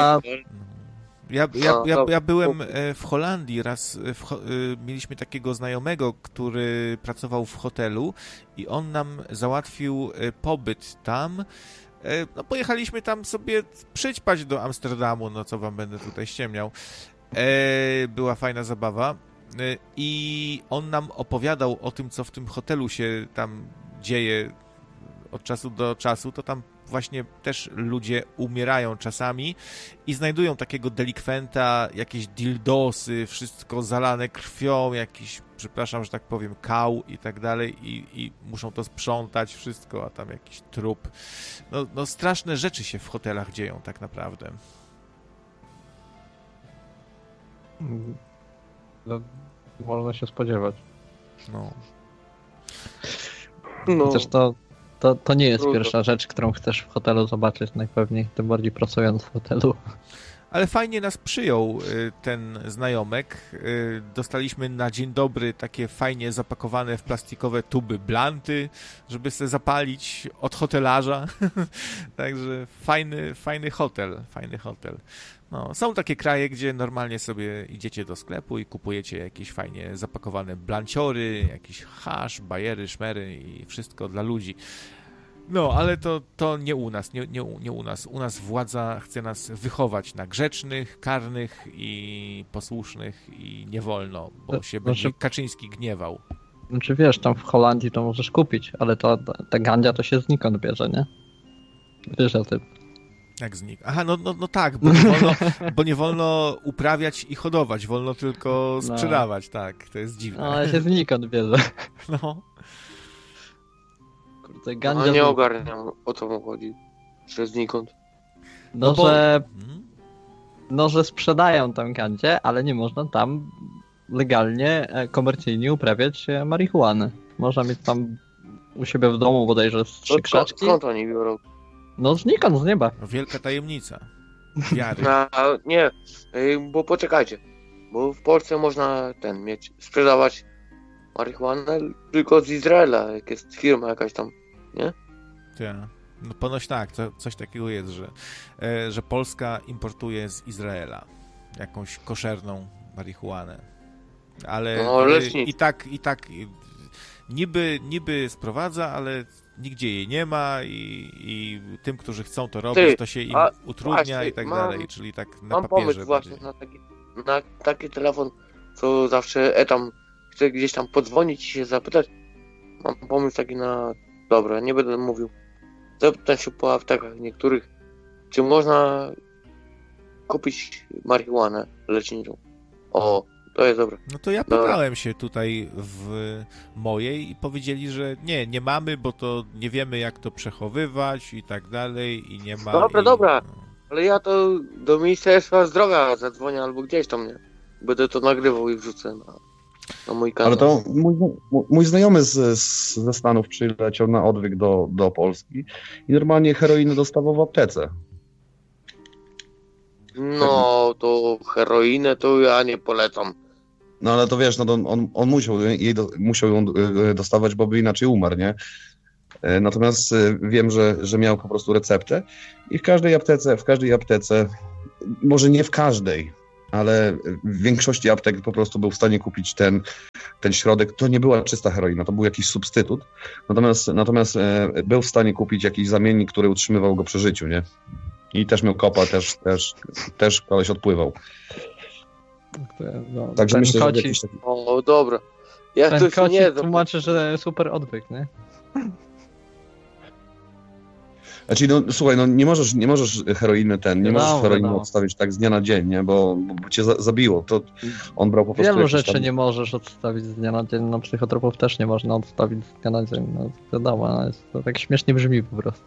Ja byłem w Holandii raz, mieliśmy takiego znajomego, który pracował w hotelu i on nam załatwił pobyt tam. No pojechaliśmy tam sobie przyćpać do Amsterdamu, no co wam będę tutaj ściemniał. Była fajna zabawa i on nam opowiadał o tym, co w tym hotelu się tam dzieje od czasu do czasu, to tam właśnie też ludzie umierają czasami i znajdują takiego delikwenta, jakieś dildosy, wszystko zalane krwią, jakiś, przepraszam, że tak powiem, kał i tak dalej i muszą to sprzątać wszystko, a tam jakiś trup. No straszne rzeczy się w hotelach dzieją tak naprawdę. No, można się spodziewać. No. Chociaż to nie jest pierwsza rzecz, którą chcesz w hotelu zobaczyć najpewniej, tym bardziej pracując w hotelu. Ale fajnie nas przyjął ten znajomek. Dostaliśmy na dzień dobry takie fajnie zapakowane w plastikowe tuby blanty, żeby sobie zapalić od hotelarza. Także fajny hotel. No, są takie kraje, gdzie normalnie sobie idziecie do sklepu i kupujecie jakieś fajnie zapakowane blanciory, jakiś hasz, bajery, szmery i wszystko dla ludzi. No, ale to nie u nas, nie u nas. U nas władza chce nas wychować na grzecznych, karnych i posłusznych i nie wolno, bo się będzie Kaczyński gniewał. Znaczy wiesz, tam w Holandii to możesz kupić, ale ta gandzia to się znikąd bierze, nie? Wiesz o tym. Jak znik? Aha, no tak, bo nie wolno uprawiać i hodować, wolno tylko sprzedawać, tak, to jest dziwne. No, ale się znikąd bierze. No. Kurde, gandzia... nie ogarniam, o co mu chodzi, że znikąd. Że sprzedają tam gandzie, ale nie można tam legalnie, komercyjnie uprawiać marihuany. Można mieć tam u siebie w domu bodajże 3 krzaczki. Skąd oni biorą? No znikąd, z nieba. Wielka tajemnica wiary. Nie, bo poczekajcie, bo w Polsce można sprzedawać marihuanę tylko z Izraela, jak jest firma jakaś tam, nie? Tak. No ponoć tak, coś takiego jest, że Polska importuje z Izraela jakąś koszerną marihuanę. Ale i tak niby sprowadza, ale nigdzie jej nie ma i tym, którzy chcą to robić, to się im utrudnia właśnie, i tak dalej, czyli tak na mam papierze. Mam pomysł właśnie na taki telefon, co zawsze tam chcę gdzieś tam podzwonić i się zapytać. Mam pomysł taki dobra, nie będę mówił. Zapytam się po aptekach niektórych, czy można kupić marihuanę leczniczą. O, to jest dobre. No to ja pytałem się tutaj w mojej i powiedzieli, że nie mamy, bo to nie wiemy jak to przechowywać i tak dalej i nie ma... Dobra. Ale ja to do Ministerstwa Zdrowia zadzwonię albo gdzieś tam, nie? Będę to nagrywał i wrzucę na mój kanał. Ale to mój znajomy ze Stanów przyleciał na odwyk do Polski i normalnie heroinę dostawał w aptece. No, to heroinę to ja nie polecam. No ale to wiesz, no to on musiał ją dostawać, bo by inaczej umarł, nie? Natomiast wiem, że miał po prostu receptę i w każdej aptece, może nie w każdej, ale w większości aptek po prostu był w stanie kupić ten środek. To nie była czysta heroina, to był jakiś substytut. Natomiast był w stanie kupić jakiś zamiennik, który utrzymywał go przy życiu, nie? I też miał kopa, też koleś odpływał. No, Także myślę, że jakiś taki... O, dobra. Ja ten kocik nie tłumaczy, że super odwyk, nie? Znaczy, no słuchaj, no nie możesz heroiny odstawić tak z dnia na dzień, nie? Bo cię zabiło. To on brał po prostu... Wielu rzeczy nie możesz odstawić z dnia na dzień, no psychotropów też nie można odstawić z dnia na dzień, no wiadomo, no, to tak śmiesznie brzmi po prostu.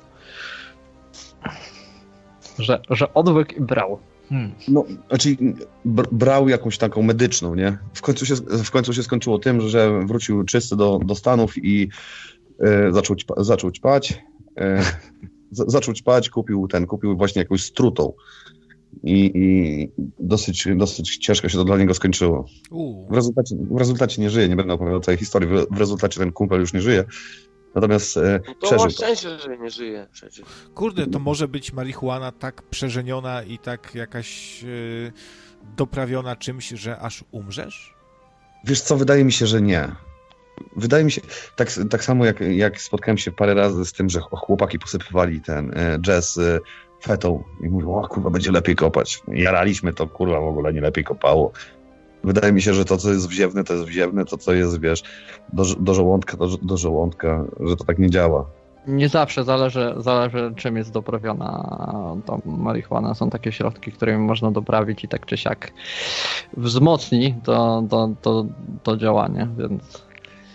Że odwyk i brał. No, znaczy brał jakąś taką medyczną, nie? W końcu się skończyło tym, że wrócił czysty do Stanów i zaczął ćpać. Zaczął ćpać, kupił właśnie jakąś strutą i dosyć ciężko się to dla niego skończyło. W rezultacie nie żyje, nie będę opowiadał całej historii, w rezultacie ten kumpel już nie żyje, natomiast to masz szczęście, że nie żyje przecież. Kurde, to może być marihuana tak przeżeniona i tak jakaś doprawiona czymś, że aż umrzesz? Wiesz co, wydaje mi się, że nie. Wydaje mi się, tak samo jak spotkałem się parę razy z tym, że chłopaki posypywali ten jazz fetą i mówią, o kurwa, będzie lepiej kopać. Jaraliśmy to, kurwa, w ogóle nie lepiej kopało. Wydaje mi się, że to, co jest wziewne, to jest wziewne, to, co jest, wiesz, do żołądka, że to tak nie działa. Nie zawsze, zależy czym jest doprawiona ta marihuana. Są takie środki, którymi można doprawić i tak czy siak wzmocni to działanie, więc...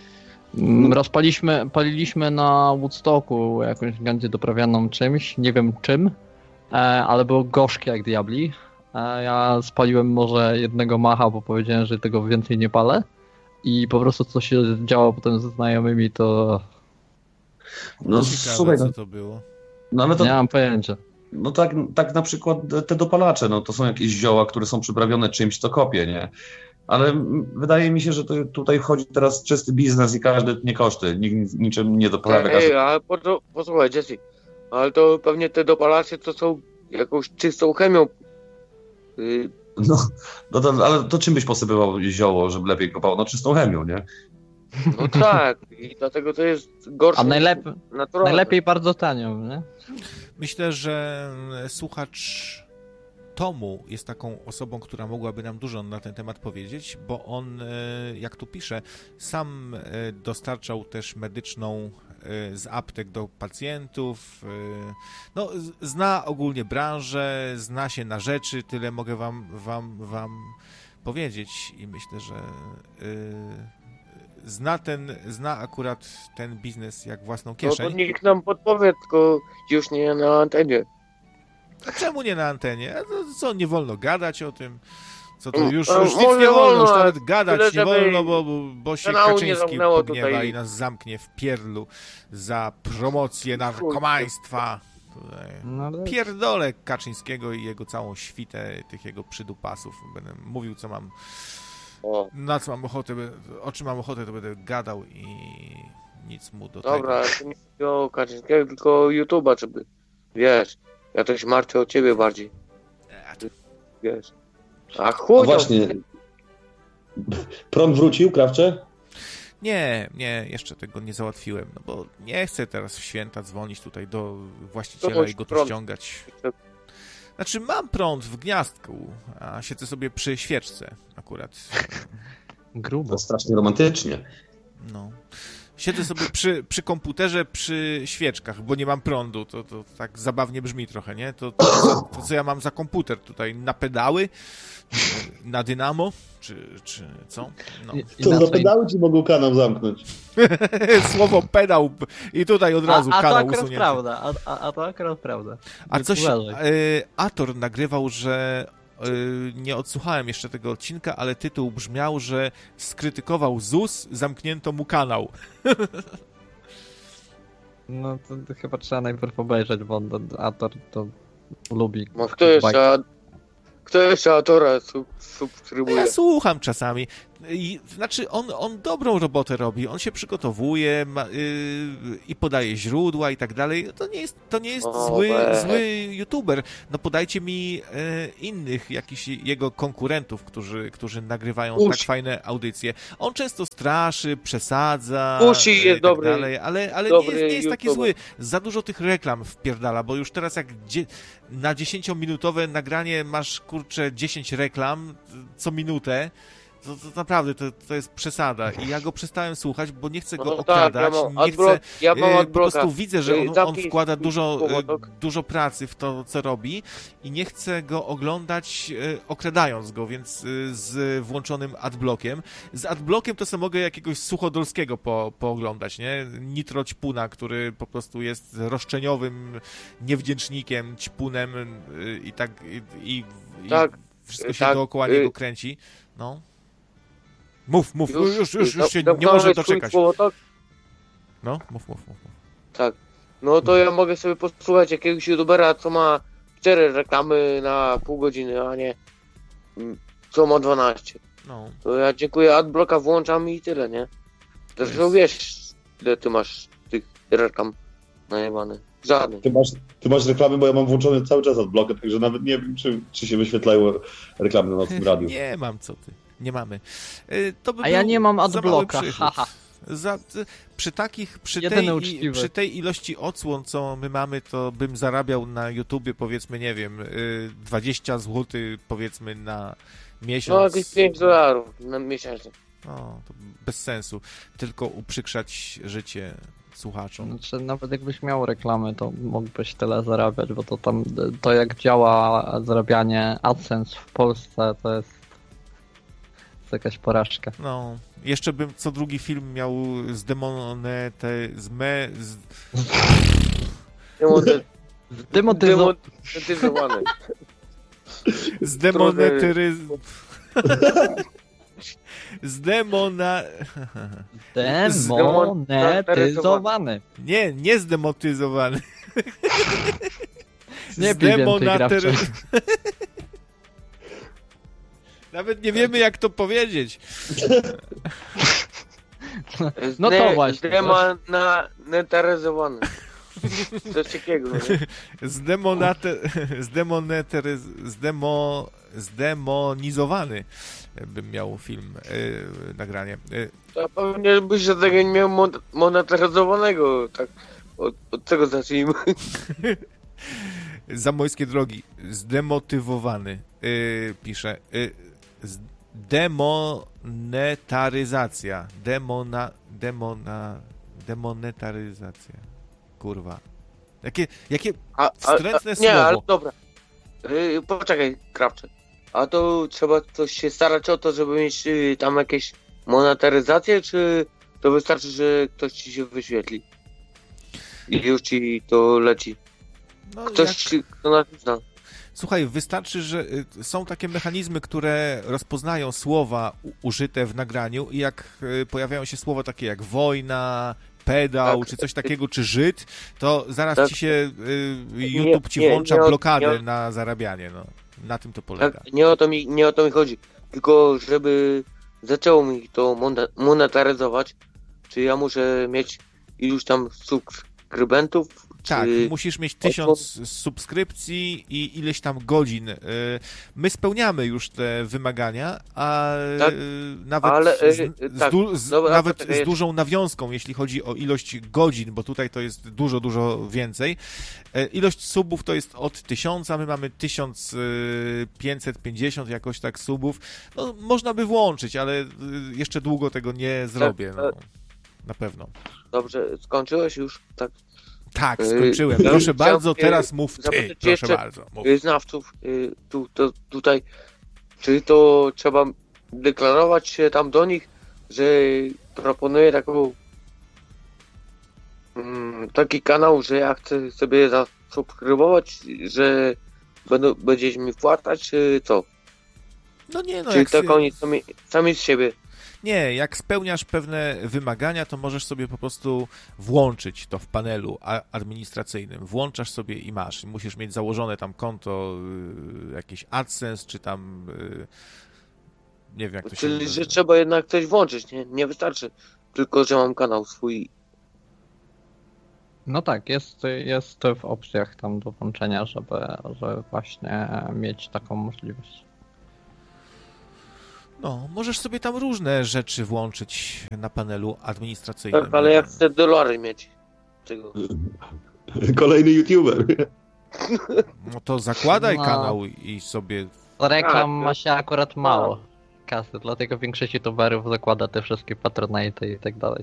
Paliliśmy na Woodstocku jakąś gandzię doprawianą czymś, nie wiem czym, ale było gorzkie jak diabli. Ja spaliłem może jednego macha, bo powiedziałem, że tego więcej nie palę i po prostu co się działo potem ze znajomymi, to... No słuchaj, co to było? No, ale to... Nie mam pojęcia. No tak na przykład te dopalacze, no to są jakieś zioła, które są przyprawione czymś, co kopie, nie? Ale wydaje mi się, że tutaj wchodzi teraz czysty biznes i każdy tnie koszty. Nikt niczym nie doprawia. Ale posłuchaj, Jesse, ale to pewnie te dopalacze to są jakąś czystą chemią. Ale to czym byś posypywał zioło, żeby lepiej kopało? No czystą chemią, nie? No tak, i dlatego to jest gorsze. A najlepiej bardzo tanią, nie? Myślę, że słuchacz Tomu jest taką osobą, która mogłaby nam dużo na ten temat powiedzieć, bo on, jak tu pisze, sam dostarczał też medyczną z aptek do pacjentów. No, zna ogólnie branżę, zna się na rzeczy, tyle mogę wam powiedzieć i myślę, że zna akurat ten biznes jak własną kieszeń. No to nikt nam podpowie, tylko już nie na antenie. A czemu nie na antenie? Co, nie wolno gadać o tym? Co to już nic nie nie wolno, już ale nawet gadać tyle, nie wolno, bo się Kaczyński pogniewa tutaj i nas zamknie w pierlu za promocję narkomaństwa. Pierdolę Kaczyńskiego i jego całą świtę tych jego przydupasów. Będę mówił, co mam, na co mam ochotę, o czym mam ochotę, to będę gadał i nic mu do tego. Dobra, to nie chodzi o Kaczyńskiego, tylko YouTube'a, żeby, wiesz, ja to się martwię o ciebie bardziej. Wiesz. A chuj. Właśnie. Prąd wrócił, Krawcze? Nie, jeszcze tego nie załatwiłem, no bo nie chcę teraz w święta dzwonić tutaj do właściciela i go tu ściągać. Znaczy mam prąd w gniazdku, a siedzę sobie przy świeczce akurat. Grubo. To strasznie romantycznie. No. Siedzę sobie przy komputerze, przy świeczkach, bo nie mam prądu. To tak zabawnie brzmi trochę, nie? To co ja mam za komputer tutaj? Na pedały? Na dynamo? Czy co? No. To za pedały ci mogą kanał zamknąć? Słowo pedał i tutaj od razu kanał usunięty. A to akurat prawda. A coś Ator nagrywał, że nie odsłuchałem jeszcze tego odcinka, ale tytuł brzmiał, że skrytykował ZUS, zamknięto mu kanał. No to chyba trzeba najpierw obejrzeć, bo Ator to lubi. Kto jeszcze Atora subskrybuje? Ja słucham czasami. Znaczy, on dobrą robotę robi, on się przygotowuje i podaje źródła i tak dalej. To nie jest zły youtuber. No podajcie mi innych jakichś jego konkurentów, którzy nagrywają tak fajne audycje. On często straszy, przesadza i jest tak dobry, dalej, ale nie jest taki zły. Za dużo tych reklam wpierdala, bo już teraz jak na 10-minutowe nagranie masz, kurczę, 10 reklam co minutę, to naprawdę to jest przesada i ja go przestałem słuchać, bo nie chcę go okradać, nie chcę, po prostu widzę, że on wkłada dużo pracy w to, co robi i nie chcę go oglądać okradając go, więc z włączonym adblockiem. Z adblockiem to sobie mogę jakiegoś Suchodolskiego pooglądać, nie? Nitro Ćpuna, który po prostu jest roszczeniowym niewdzięcznikiem, ćpunem i tak i wszystko się dookoła niego kręci. No. Mów, już się nie może doczekać. No, mów. Tak. No to ja mogę sobie posłuchać jakiegoś youtubera, co ma 4 reklamy na pół godziny, a nie co ma 12. No. To ja dziękuję, adblocka włączam i tyle, nie? Zresztą wiesz, ile ty masz tych reklam najebany. Żadnych. Ty masz reklamy, bo ja mam włączony cały czas adblockę, także nawet nie wiem, czy się wyświetlają reklamy na nocnym radiu. Nie mam, co ty. Nie mamy. To by ja nie mam adblocka. Przy tej ilości odsłon, co my mamy, to bym zarabiał na YouTubie, powiedzmy, nie wiem, 20 zł, powiedzmy, na miesiąc. No, jakieś $5 na miesiąc. No, to bez sensu. Tylko uprzykrzać życie słuchaczom. Znaczy, nawet jakbyś miał reklamy, to mógłbyś tyle zarabiać, bo to jak działa zarabianie AdSense w Polsce, to jest jakaś porażka. No, jeszcze bym co drugi film miał Zdemonetyzowany. Zdemonetyzowany. Nie zdemotyzowany. Nie zdemonetyzowany. Nawet nie wiemy, jak to powiedzieć. No to właśnie. Zdemonetaryzowany. Coś takiego. Zdemonizowany bym miał film, nagranie. To pewnie byś że tego nie miał monetaryzowanego. Tak, od tego zacznijmy. Zamojskie drogi. Zdemotywowany. Pisze. Demonetaryzacja. Demonetaryzacja. Kurwa. Jakie wstrętne słowo. Nie, ale dobra. Poczekaj, Krawcze. A to trzeba coś się starać o to, żeby mieć tam jakieś monetaryzację, czy to wystarczy, że ktoś ci się wyświetli? I już ci to leci. No, ktoś kto nas zna. Słuchaj, wystarczy, że są takie mechanizmy, które rozpoznają słowa użyte w nagraniu i jak pojawiają się słowa takie jak wojna, pedał, czy coś takiego, czy Żyd, to zaraz ci się YouTube ci włącza blokadę na zarabianie. No. Na tym to polega. Tak, nie o to mi chodzi. Tylko żeby zaczęło mi to monetaryzować, czy ja muszę mieć iluś tam subskrybentów? Tak, musisz mieć 1000 subskrypcji i ileś tam godzin. My spełniamy już te wymagania, a tak, nawet z dużą nawiązką, jeśli chodzi o ilość godzin, bo tutaj to jest dużo więcej. Ilość subów to jest od 1000, a my mamy 1550 jakoś tak subów. No, można by włączyć, ale jeszcze długo tego nie zrobię. No. na pewno. Dobrze, skończyłeś już? Tak. Tak, skończyłem. Proszę bardzo, teraz mów ty. Proszę bardzo. Mów. Znawców tutaj, czy to trzeba deklarować się tam do nich, że proponuję taki kanał, że ja chcę sobie zasubskrybować, że będziecie mi wpłacać, czy co? No nie, no czy tak oni sami z siebie? Nie, jak spełniasz pewne wymagania, to możesz sobie po prostu włączyć to w panelu administracyjnym. Włączasz sobie i masz. Musisz mieć założone tam konto, jakieś AdSense, czy tam nie wiem, jak to się nazywa. Czyli, że trzeba jednak coś włączyć, nie wystarczy tylko, że mam kanał swój. No tak, jest w opcjach tam do włączenia, żeby właśnie mieć taką możliwość. No, możesz sobie tam różne rzeczy włączyć na panelu administracyjnym. Tak, ale ja chcę dolary mieć. Czego? Kolejny YouTuber. No to zakładaj kanał i sobie... Reklam ma się akurat mało kasy, dlatego większość youtuberów zakłada te wszystkie Patronite i tak dalej.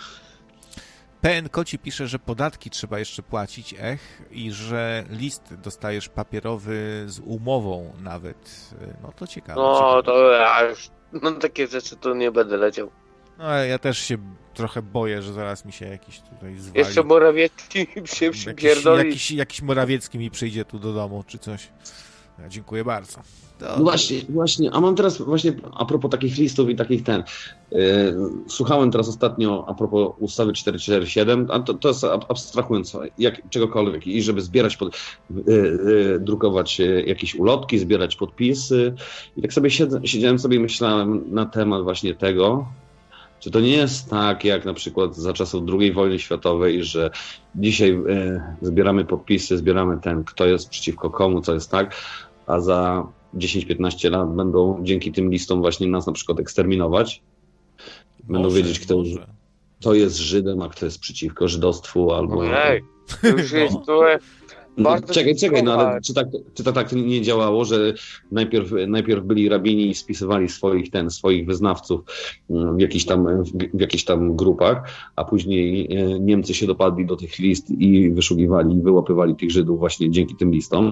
PN Koci pisze, że podatki trzeba jeszcze płacić, i że list dostajesz papierowy z umową nawet. No to ciekawe. No ciekawe. To ja już takie rzeczy to nie będę leciał. No ja też się trochę boję, że zaraz mi się jakiś tutaj zwali. Jeszcze Morawiecki się przypierdoli. Jakiś Morawiecki mi przyjdzie tu do domu, czy coś. Ja dziękuję bardzo. No właśnie, a mam teraz właśnie a propos takich listów i takich słuchałem teraz ostatnio a propos ustawy 447, a to jest abstrahując czegokolwiek i żeby zbierać, drukować jakieś ulotki, zbierać podpisy i tak sobie siedziałem sobie i myślałem na temat właśnie tego, czy to nie jest tak, jak na przykład za czasów II wojny światowej, że dzisiaj zbieramy podpisy, zbieramy kto jest przeciwko komu, co jest tak, a za 10-15 lat będą dzięki tym listom właśnie nas na przykład eksterminować. Będą wiedzieć, kto jest Żydem, a kto jest przeciwko żydostwu, albo... Ej, to już jest Czekaj, no ale czy to tak nie działało, że najpierw byli rabini i spisywali swoich wyznawców w jakichś tam grupach, a później Niemcy się dopadli do tych list i wyszukiwali, wyłapywali tych Żydów właśnie dzięki tym listom.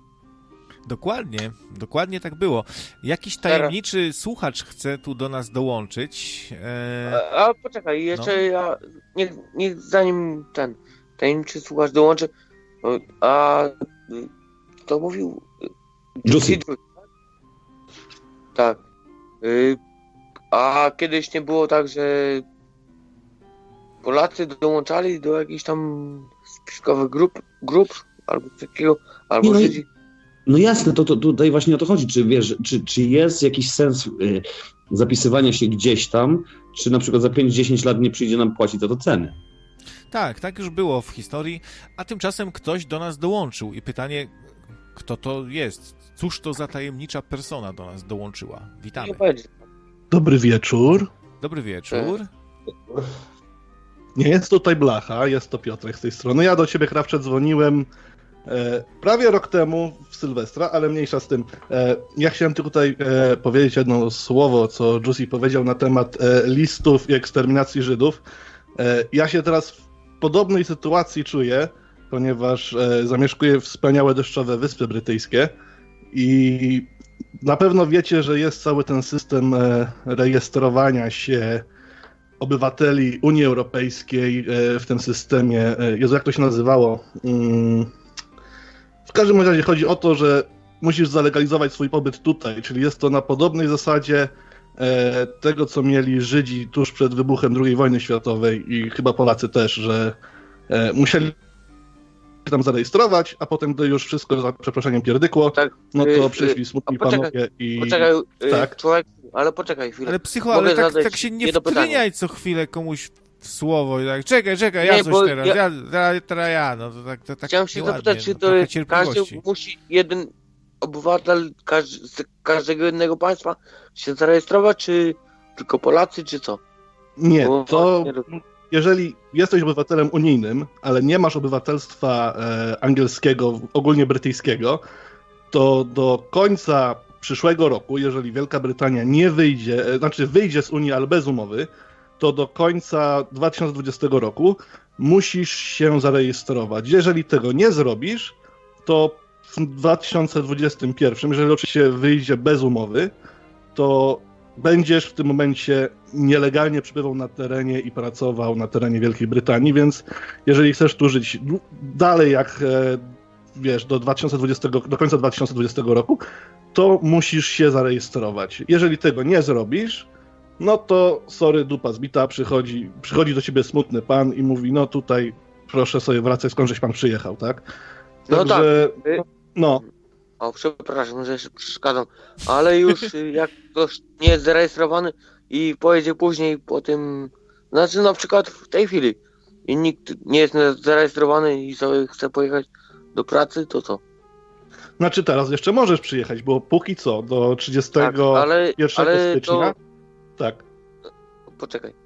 Dokładnie tak było. Jakiś tajemniczy słuchacz chce tu do nas dołączyć. A poczekaj, jeszcze ja, niech zanim ten tajemniczy słuchacz dołączy, a kto mówił? Juicy. Tak. A kiedyś nie było tak, że Polacy dołączali do jakichś tam spiskowych grup albo takiego, albo Żydzi. No jasne, to tutaj właśnie o to chodzi. Czy wiesz, czy jest jakiś sens zapisywania się gdzieś tam, czy na przykład za 5-10 lat nie przyjdzie nam płacić za to ceny? Tak już było w historii, a tymczasem ktoś do nas dołączył i pytanie, kto to jest? Cóż to za tajemnicza persona do nas dołączyła? Witamy. Dobry wieczór. Dobry wieczór. Nie jest tutaj Blacha, jest to Piotrek z tej strony. Ja do ciebie, Krawcze, dzwoniłem prawie rok temu w Sylwestra, ale mniejsza z tym. Ja chciałem tutaj powiedzieć jedno słowo, co Juicy powiedział na temat listów i eksterminacji Żydów. Ja się teraz w podobnej sytuacji czuję, ponieważ zamieszkuję wspaniałe deszczowe Wyspy Brytyjskie i na pewno wiecie, że jest cały ten system rejestrowania się obywateli Unii Europejskiej w tym systemie. Jezu, jak to się nazywało? W każdym razie chodzi o to, że musisz zalegalizować swój pobyt tutaj, czyli jest to na podobnej zasadzie tego, co mieli Żydzi tuż przed wybuchem II wojny światowej i chyba Polacy też, że musieli tam zarejestrować, a potem, gdy już wszystko za przeproszeniem pierdykło, tak, no to przyszli smutni panowie i... Poczekaj, tak. Człowiek, ale poczekaj chwilę. Ale psycho, ale tak się nie wkliniaj co chwilę komuś w słowo i tak, czekaj, ja coś teraz ja, no to tak chciałem się zapytać, czy to każdy musi jeden obywatel z każdego jednego państwa się zarejestrować, czy tylko Polacy, czy co? Nie, to jeżeli jesteś obywatelem unijnym, ale nie masz obywatelstwa angielskiego, ogólnie brytyjskiego, to do końca przyszłego roku, jeżeli Wielka Brytania nie wyjdzie, znaczy wyjdzie z Unii, ale bez umowy, to do końca 2020 roku musisz się zarejestrować. Jeżeli tego nie zrobisz, to w 2021, jeżeli oczywiście wyjdzie bez umowy, to będziesz w tym momencie nielegalnie przebywał na terenie i pracował na terenie Wielkiej Brytanii, więc jeżeli chcesz tu żyć dalej jak wiesz, do końca 2020 roku, to musisz się zarejestrować. Jeżeli tego nie zrobisz, no to sorry, dupa zbita, przychodzi do ciebie smutny pan i mówi, no tutaj proszę sobie wracać, skąd żeś pan przyjechał, tak? Także, no. O, przepraszam, że się przeszkadzam, ale już jak ktoś nie jest zarejestrowany i pojedzie później po tym, znaczy na przykład w tej chwili i nikt nie jest zarejestrowany i sobie chce pojechać do pracy, to co? Znaczy teraz jeszcze możesz przyjechać, bo póki co do 31 stycznia... To... Tak. Poczekaj.